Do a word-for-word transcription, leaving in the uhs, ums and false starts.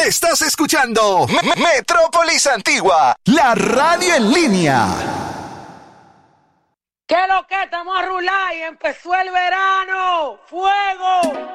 Estás escuchando M- Metrópolis Antigua, la radio en línea. ¿Qué lo que estamos a rular y empezó el verano? ¡Fuego!